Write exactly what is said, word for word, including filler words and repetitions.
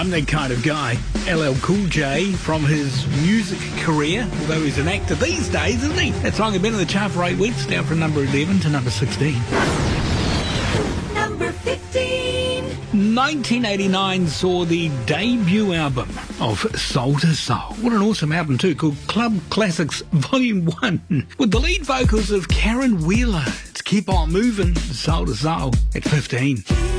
I'm that kind of guy. L L Cool J from his music career, although he's an actor these days, isn't he? That song had been in the chart for eight weeks, down from number eleven to number sixteen. Number fifteen. nineteen eighty-nine saw the debut album of Soul to Soul. What an awesome album too, called Club Classics Volume one, with the lead vocals of Karen Wheeler. It's Keep On Moving, Soul to Soul, at fifteen.